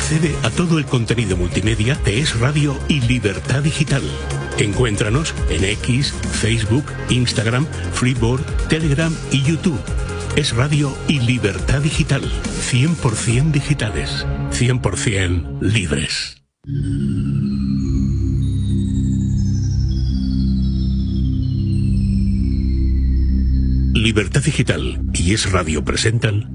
Accede a todo el contenido multimedia de Es Radio y Libertad Digital. Encuéntranos en X, Facebook, Instagram, Freeboard, Telegram y YouTube. Es Radio y Libertad Digital. 100% digitales. 100% libres. Libertad Digital y Es Radio presentan